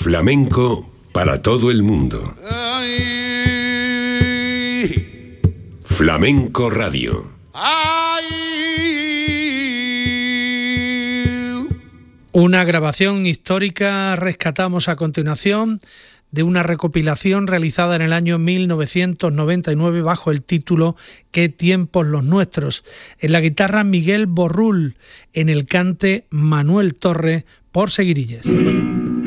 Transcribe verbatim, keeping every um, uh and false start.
Flamenco para todo el mundo. Flamenco Radio. Una grabación histórica rescatamos a continuación de una recopilación realizada en el año mil novecientos noventa y nueve bajo el título ¿Qué tiempos los nuestros? En la guitarra Miguel Borrul, en el cante Manuel Torre por Seguirillas.